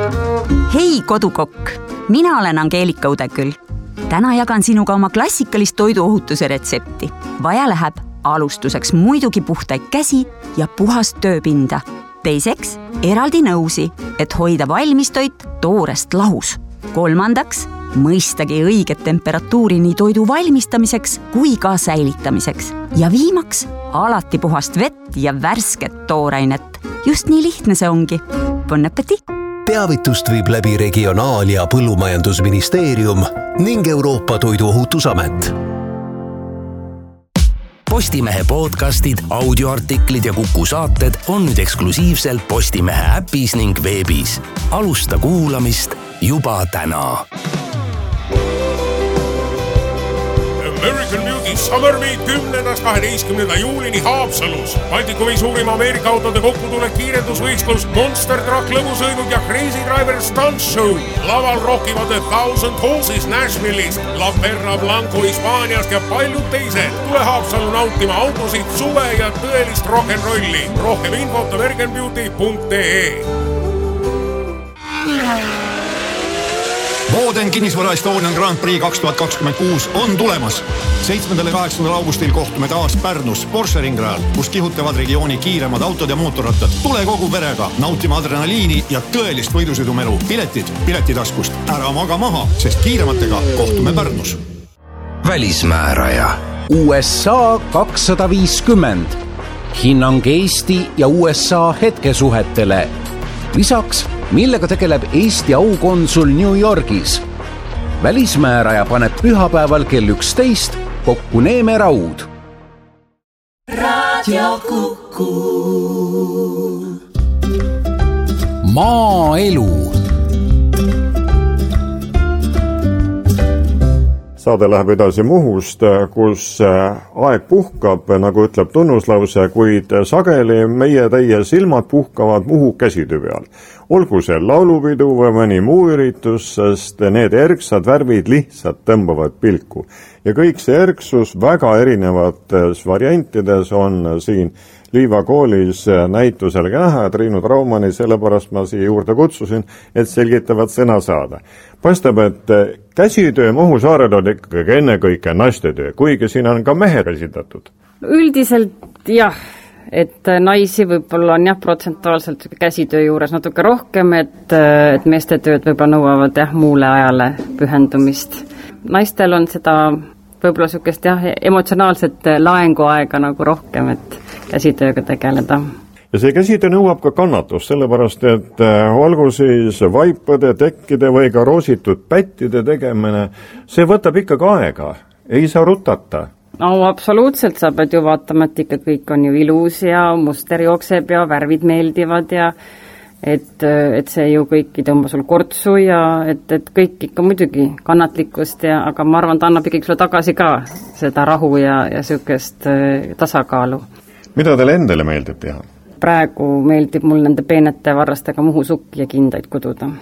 Hei kodukokk, mina olen Angeelika Udeküll. Täna jagan sinuga oma klassikalist toiduohutuse retsepti. Vaja läheb alustuseks muidugi puhtaid käsi ja puhast tööpinda. Teiseks, eraldi nõusi, et hoida valmistoit toorest lahus. Kolmandaks, mõistagi õiget temperatuuri nii toidu valmistamiseks kui ka säilitamiseks. Ja viimaks, alati puhast vett ja värsket toorainet. Just nii lihtne see ongi. Bon appétit! Teavitust viib läbi Regionaal- ja Põllumajandusministeerium ning Euroopa Toiduohutusamet. Postimehe podcastid, audioartiklid ja Kuku saated on nüüd eksklusiivselt Postimehe äpis ning veebis. Alusta kuulamist juba täna. American Beauty Summer Meet 10.–12. juulini Haapsalus. Baltikumi suurima Ameerika autode kokkutulek kiirendusvõistlus, Monster Truck lõbusõidud ja Crazy Driver Stunt Show. Laval rockivad The Thousand Horses Nashville'ist, La Perra Blanco Hispaaniast ja paljud teised. Tule Haapsalu nautima autosid, suve ja tõelist rock'n'rolli. Rohkem infot americanbeauty.ee. Boden Kinnisvara Estonian Grand Prix 2026 on tulemas. 7. ja 8. augustil kohtume taas Pärnus Porsche ringrajal, kus kihutavad regiooni kiiremad autod ja mootorrattad. Tule kogu perega nautima adrenaliini ja tõelist võidusõidumelu. Piletid piletitaskust. Ära maga maha, sest kiirematega kohtume Pärnus. Välismääraja. USA 250. Hinnang Eesti ja USA hetkesuhetele. Lisaks, millega tegeleb Eesti aukonsul New Yorgis. Välismääraja paneb pühapäeval kell 11 kokku Neeme Raud. Radio Kuku. Maaelu. Saade läheb edasi Muhust, kus aeg puhkab, nagu ütleb tunnuslause, kuid sageli meie teie silmad puhkavad Muhu käsitöö peal. Olgu see laulupidu või mõni muu üritus, sest need erksad värvid lihtsalt tõmbavad pilku. Ja kõik see erksus väga erinevates variantides on siin Liiva koolis näituselgi näha, Triinu Traumani, sellepärast ma siia juurde kutsusin, et selgitavad sõna saada. Paistab, et käsitöö Muhu saarel on ikkagi ennekõike nastetöö, kuigi siin on ka mehed esindatud. Üldiselt jah, et naisi võib-olla on protsentuaalselt käsitöö juures natuke rohkem, et meeste tööd võib-olla nõuavad muule ajale pühendumist. Naistel on seda võib-olla sükest emotsionaalset laenguaega nagu rohkem, et käsitööga tegeleda. Ja see käsitöö nõuab ka kannatust, sellepärast, et olgu siis vaipade, tekkide või ka roositud pättide tegemine, see võtab ikkagi aega, ei saa rutata. No absoluutselt, sa pead ju vaatama, et ikka kõik on ju ilus ja muster jookseb ja värvid meeldivad ja et see ju kõik ei tõmba sul kortsu ja et kõik ikka muidugi kannatlikkust aga ma arvan, ta annab ikkagi sulle tagasi ka seda rahu ja sükest tasakaalu. Mida teile endale meeldib teha? Praegu meeldib mul nende peenete varrastega Muhu sukki ja kindaid kududa.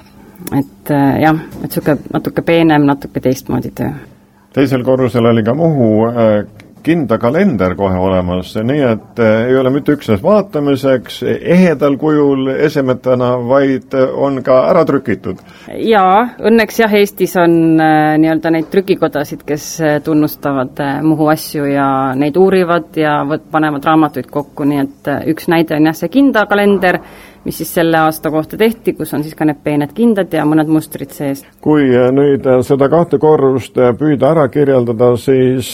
Et et süke natuke peenem, natuke teistmoodi töö. Teisel korrusel oli ka Muhu kindakalender kohe olemas, nii et ei ole mitte üksnes vaatamiseks ehedal kujul esemetena, vaid on ka ära trükitud. Jaa, õnneks Eestis on nii-öelda neid trükikodasid, kes tunnustavad Muhu asju ja neid uurivad ja panevad raamatuid kokku, nii et üks näide on see kindakalender, mis siis selle aasta kohta tehti, kus on siis ka need peened kindad ja mõned mustrid sees. Kui nüüd seda 2 korrust püüda ära kirjeldada, siis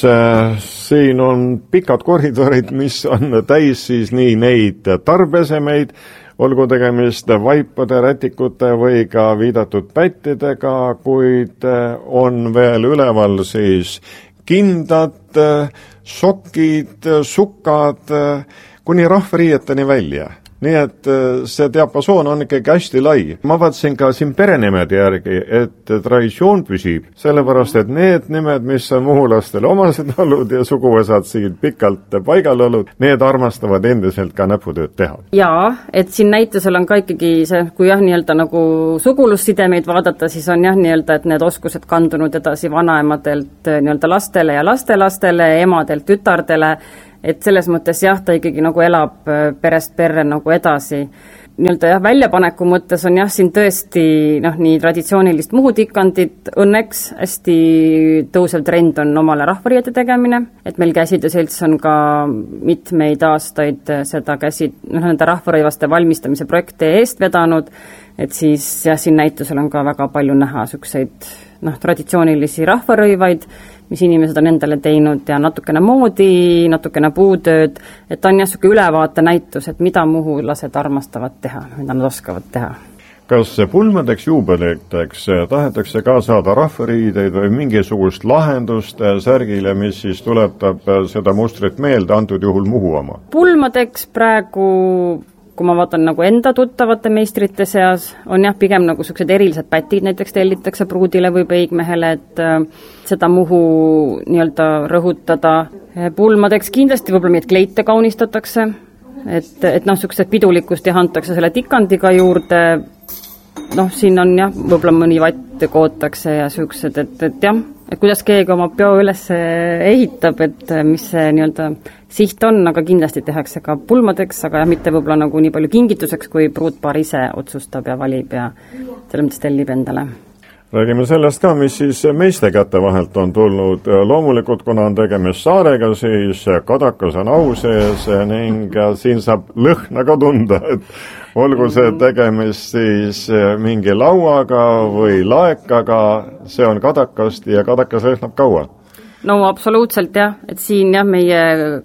siin on pikad koridorid, mis on täis siis nii neid tarbesemeid, olgu tegemist vaipade, rätikute või ka viidatud pättidega, kuid on veel üleval siis kindad, sokid, sukad, kuni rahvariieteni välja. Nii et see diapasoon on ikkagi hästi lai. Ma vaatasin ka siin perenemede järgi, et traditsioon püsib, sellepärast, et need nimed, mis on muhulastele omased olnud ja suguvõsad siin pikalt paigal olnud, need armastavad endiselt ka näputööd teha. Jaa, et siin näitusel on ka ikkagi see, kui nii-öelda nagu sugulussidemeid vaadata, siis on nii-öelda, et need oskused kandunud edasi vanaemadelt nii-öelda lastele ja lastelastele, emadelt tütardele, et selles mõttes ta ikkagi nagu elab perest perre nagu edasi. nii-öelda jah, väljapaneku mõttes on jah, siin tõesti nii traditsioonilist muhutikandit, õnneks hästi tõusev trend on omale rahvariiete tegemine, et meil Käsitööselts on ka mitmeid aastaid seda nende rahvarõivaste valmistamise projekte eest vedanud, et siis jah, siin näitusel on ka väga palju näha selliseid traditsioonilisi rahvarõivaid, mis inimesed on endale teinud ja natukene moodi, natukene puutööd, et on jah selline ülevaate näitus, et mida muhulased armastavad teha, mida nad oskavad teha. Kas pulmadeks juubeliteks tahetakse ka saada rahvariideid või mingisugust lahendust särgile, mis siis tuletab seda mustrit meelde, antud juhul Muhu oma? Pulmadeks praegu, kui ma vaatan nagu enda tuttavate meistrite seas, on jah, pigem nagu sellised erilised pätid näiteks tellitakse pruudile või peigmehele, et seda Muhu nii-öelda rõhutada. Pulmadeks kindlasti võib-olla meid kleite kaunistatakse, et sellised pidulikkust jah, antakse selle tikandiga juurde, siin on jah, võib-olla mõni vatt kootakse ja sellised, et jah, et kuidas keegi oma peo üles ehitab, et mis see nii-öelda siht on, aga kindlasti tehakse ka pulmadeks, aga jah, mitte võib-olla nagu nii palju kingituseks, kui pruutpaar ise otsustab ja valib ja selles mõttes tellib endale. Räägime sellest ka, mis siis meeste kätte vahelt on tulnud. Loomulikult, kuna on tegemist saarega, siis kadakas on au sees ning siin saab lõhna ka tunda, et olgu see tegemist siis mingi lauaga või laekaga, see on kadakast ja kadakas lõhnab kaua. No absoluutselt jah, et siin jah, meie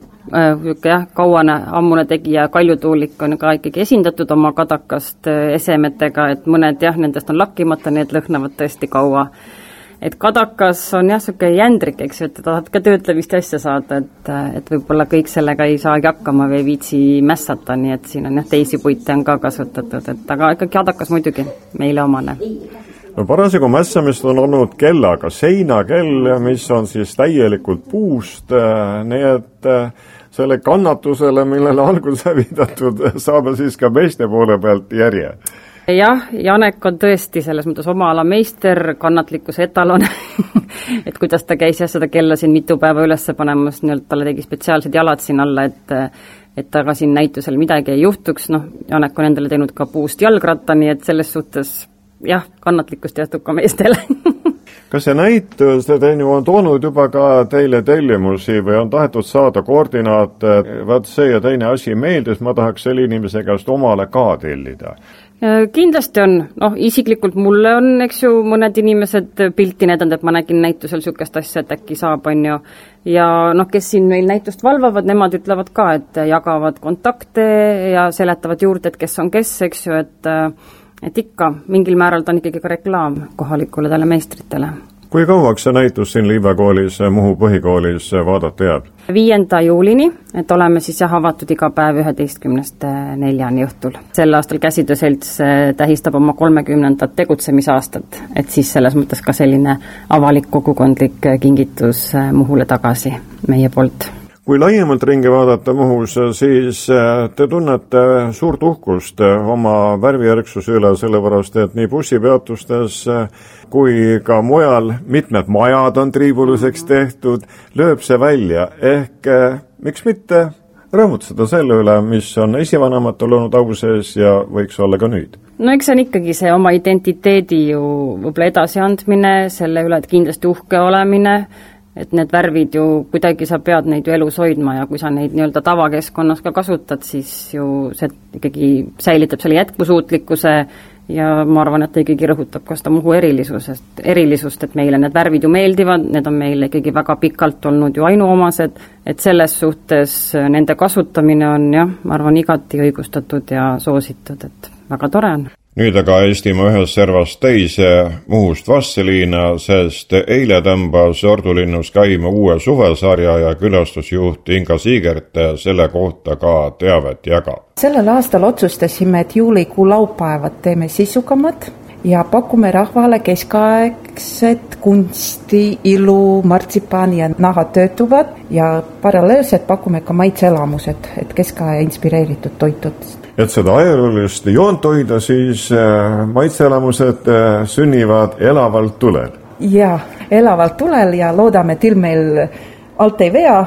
kauane ammune tegija Kaljutuulik on ka ikkagi esindatud oma kadakast esemetega, et mõned jah, nendest on lakkimata, need lõhnavad tõesti kaua. Et kadakas on jah, selline jändrik, eks ju, et tahad ka töötlemist asja saada, et võib-olla kõik sellega ei saagi hakkama või viitsi mässata, nii et siin on jah, teisi puite on ka kasutatud, et aga ikkagi kadakas muidugi meile omane. No parasjagu mässamist on olnud kellaga, seinakell, mis on siis täielikult puust, nii et selle kannatusele, millele alguse viidatud, saab siis ka meeste poole pealt järje. Jah, Janek on tõesti selles mõttes oma ala meister, kannatlikkuse etalon, et kuidas ta käis jah, seda kella siin mitu päeva üles panemas, talle tegi spetsiaalsed jalad siin alla, et aga siin näitusel midagi ei juhtuks, Janek on endale teinud ka puust jalgratta, nii et selles suhtes jah, kannatlikkust jähtub ka meestele. Kas see näitus on toonud juba ka teile tellimusi või on tahetud saada koordinaate, vaat see ja teine asi meeldis, ma tahaks selle inimese käest omale ka tellida? Kindlasti on, isiklikult mulle on, eks ju, mõned inimesed pilti näidanud, et ma nägin näitusel niisugust asja, et äkki saab, on ju, ja kes siin meil näitust valvavad, nemad ütlevad ka, et jagavad kontakte ja seletavad juurde, et kes on kes, eks ju, et ikka mingil määral ta on ikkagi ka reklaam kohalikule tälle meistritele. Kui kauaks see näitus siin Liivakoolis, Muhu põhikoolis vaadata jääb? 5. juulini, et oleme siis avatud iga päev 11–4 õhtul. Sel aastal Käsitööselts tähistab oma 30. tegutsemisaastat, et siis selles mõttes ka selline avalik kogukondlik kingitus Muhule tagasi meie poolt. Kui laiemalt ringi vaadata Muhus, siis te tunnete suurt uhkust oma värvijärgsuse üle, sellepärast et nii bussipeatustes kui ka mujal mitmed majad on triibuluseks tehtud, lööb see välja, ehk miks mitte rõõmutseda selle üle, mis on esivanematel olnud au sees ja võiks olla ka nüüd? No eks see on ikkagi see oma identiteedi ju võib-olla edasiandmine, selle üle, et kindlasti uhke olemine, et need värvid ju kuidagi sa pead neid ju elus hoidma ja kui sa neid nii-öelda tavakeskkonnas ka kasutad, siis ju see ikkagi säilitab selle jätkusuutlikkuse ja ma arvan, et ta ikkagi rõhutab ka seda Muhu erilisust, et meile need värvid ju meeldivad, need on meile ikkagi väga pikalt olnud ju ainuomased, et selles suhtes nende kasutamine on jah, ma arvan, igati õigustatud ja soositud, et väga tore on. Nüüd aga Eestimaa ühes servas teise Muhust Vasseliina, sest eile tõmbas Ordulinnus käima uue suvesarja ja külastusjuht Inga Siigert selle kohta ka teavet jagab. Sellel aastal otsustasime, et juulikuu laupäevad teeme sisukamad ja pakume rahvale keskaegset kunsti, ilu, martsipaani ja naha töötuvad ja paralleelselt pakume ka maitseelamused, et keskaja inspireeritud toitud. Et seda ajaloolist joont hoida, siis maitseelamused sünnivad elavalt tulel. Ja, elavalt tulel ja loodame, et ilm meil alt ei vea,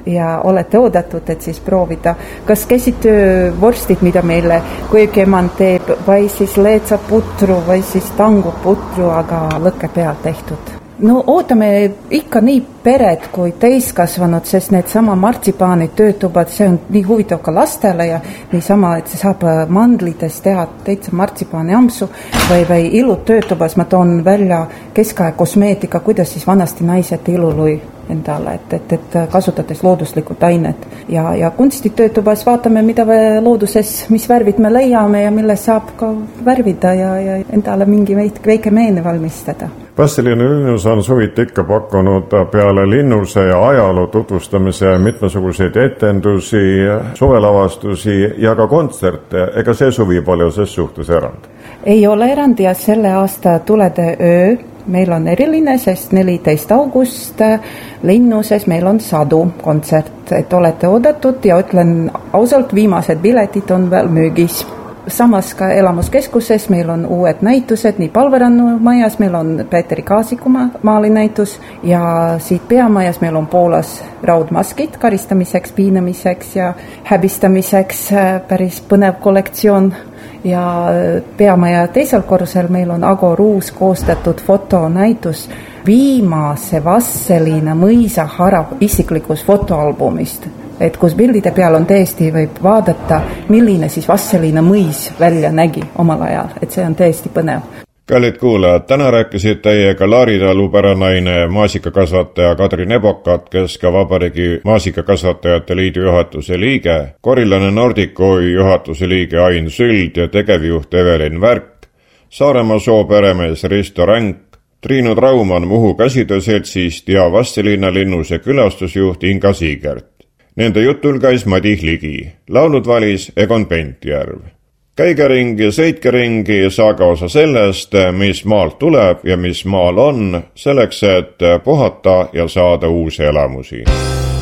ja olete oodatud, et siis proovida, kas käsitöövorstid, mida meile köögiemand teeb, või siis leetsaputru või siis tanguputru, aga lõkke peal tehtud. No ootame ikka nii pered kui täiskasvanud, sest need sama martsipaanid töötubad, see on nii huvitav ka lastele ja niisama, et see saab mandlitest teha täitsa martsipaani ampsu või ilud töötubas. Ma toon välja keskaja kosmeetika, kuidas siis vanasti naised ilu lõi endale, et kasutades looduslikud ained. Ja kunstid töötubas vaatame, mida looduses, mis värvid me leiame ja mille saab ka värvida ja endale mingi väike meene valmistada. Vastseliina linnus on suviti ikka pakkunud peale linnuse ja ajaloo tutvustamise mitmesuguseid etendusi, suvelavastusi ja ka kontserte. Ega see suvi pole ses suhtes erand? Ei ole erand ja selle aasta Tulede öö meil on eriline, sest 14. august linnuses meil on Sadu kontsert, et olete oodatud ja ütlen ausalt, viimased piletid on veel müügis. Samas ka elamuskeskuses meil on uued näitused, nii Palverannu majas meil on Peetri Kaasiku maalinäitus ja siit peamajas meil on Poolas raudmaskid karistamiseks, piinamiseks ja häbistamiseks, päris põnev kollektsioon. Ja peamaja teisel korrusel meil on Ago Ruus koostatud fotonäitus viimase Vastseliina mõisa hara isiklikus fotoalbumist. Et kus pildide peal on tõesti, võib vaadata, milline siis Vastseliina mõis välja nägi omal ajal, et see on tõesti põnev. Kallid kuulajad, täna rääkisid teiega Laaritalu päranaine maasikakasvataja Kadri Nebokat, kes ka Vabariigi Maasikakasvatajate Liidu juhatuse liige, Korilane Nordico juhatuse liige Ain Süld ja tegevjuht Evelin Värk, Saaremaa sooperemees Risto Ränk, Triinu Traumann Muhu käsitööseltsist ja Vastseliina linnuse külastusjuht Inga Siigert. Nende jutul käis Madis Ligi, laulud valis Egon Pentjärv. Käige ringi, sõitke ringi, saage osa sellest, mis maalt tuleb ja mis maal on, selleks, et puhata ja saada uusi elamusi.